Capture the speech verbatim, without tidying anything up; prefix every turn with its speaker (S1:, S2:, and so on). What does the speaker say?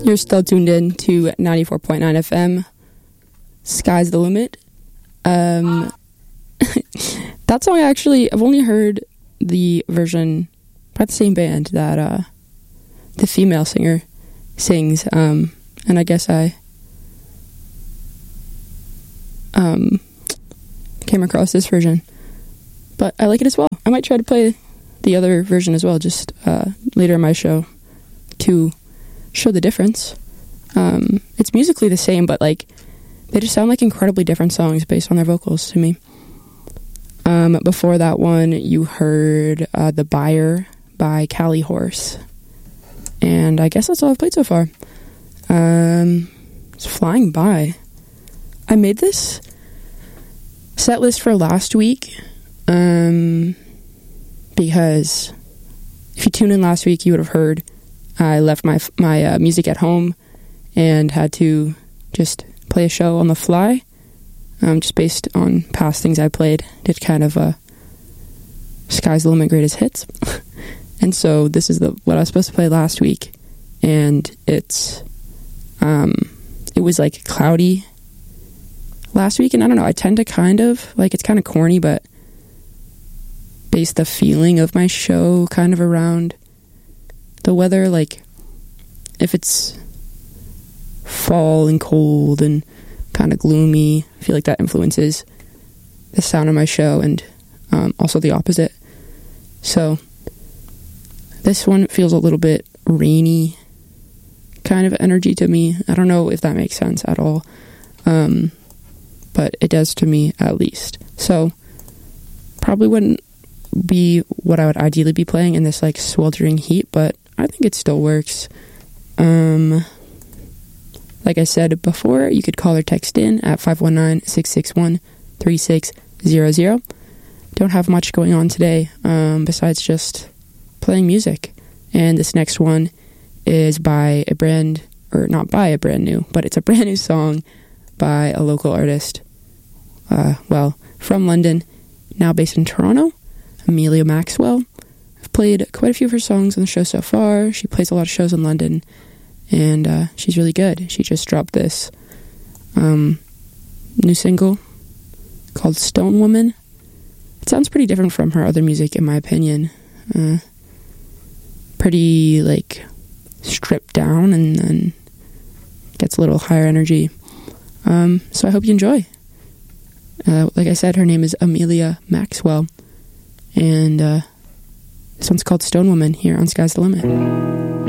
S1: You're still tuned in to ninety-four point nine F M. Sky's the limit. Um, that song, actually, I've only heard the version by the same band that uh, the female singer sings. Um, and I guess I um, came across this version. But I like it as well. I might try to play the other version as well, just uh, later in my show to show the difference. Um, it's musically the same, but like they just sound like incredibly different songs based on their vocals to me. Um, before that one, you heard uh, The Buyer by Callie Horse. And I guess that's all I've played so far. Um, it's flying by. I made this set list for last week um, because if you tuned in last week, you would have heard I left my my uh, music at home and had to just play a show on the fly, um, just based on past things I played. Did kind of a Sky's the Limit greatest hits. And so this is the what I was supposed to play last week, and it's um, it was like cloudy last week, and I don't know, I tend to kind of, like, it's kind of corny, but base the feeling of my show kind of around the weather. Like, if it's fall and cold and kind of gloomy, I feel like that influences the sound of my show, and um, also the opposite. So this one feels a little bit rainy kind of energy to me. I don't know if that makes sense at all, um, but it does to me at least. So probably wouldn't be what I would ideally be playing in this like sweltering heat, but I think it still works. Um, like I said before, you could call or text in at five one nine, six six one, three six zero zero. Don't have much going on today, um, besides just playing music. And this next one is by a brand, or not by a brand new, but it's a brand new song by a local artist, uh, well, from London, now based in Toronto, Amelia Maxwell. I've played quite a few of her songs on the show so far. She plays a lot of shows in London, and uh, she's really good. She just dropped this um, new single called Stone Woman. It sounds pretty different from her other music, in my opinion. Uh, pretty, like, stripped down, and then gets a little higher energy. Um, so I hope you enjoy. Uh, like I said, her name is Amelia Maxwell, and uh, this one's called Stone Woman here on Sky's the Limit.